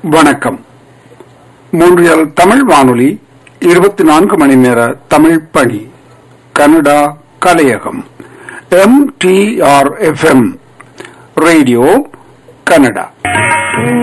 வணக்கம். மூன்றியல் தமிழ் வானொலி 24 மணி நேர தமிழ் பணி. கனடா கலையகம். MTRFM radio Canada.